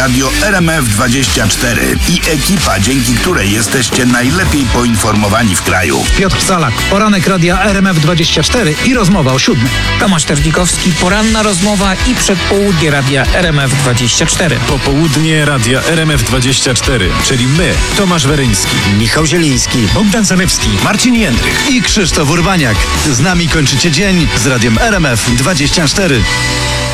Radio RMF24 i ekipa, dzięki której jesteście najlepiej poinformowani w kraju. Piotr Salak, poranek Radia RMF24 i rozmowa o 7. Tomasz Terdzikowski, poranna rozmowa i przedpołudnie Radia RMF24. Popołudnie Radia RMF24, czyli my, Tomasz Weryński, Michał Zieliński, Bogdan Zalewski, Marcin Jędrych. i Krzysztof Urbaniak. Z nami kończycie dzień z Radiem RMF24.